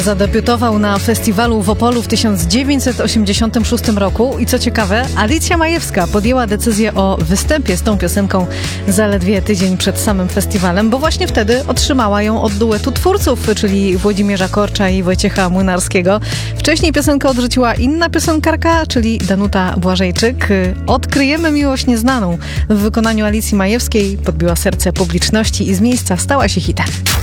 Zadebiutował na festiwalu w Opolu w 1986 roku i co ciekawe, Alicja Majewska podjęła decyzję o występie z tą piosenką zaledwie tydzień przed samym festiwalem, bo właśnie wtedy otrzymała ją od duetu twórców, czyli Włodzimierza Korcza i Wojciecha Młynarskiego. Wcześniej piosenkę odrzuciła inna piosenkarka, czyli Danuta Błażejczyk. Odkryjemy miłość nieznaną w wykonaniu Alicji Majewskiej podbiła serce publiczności i z miejsca stała się hitem.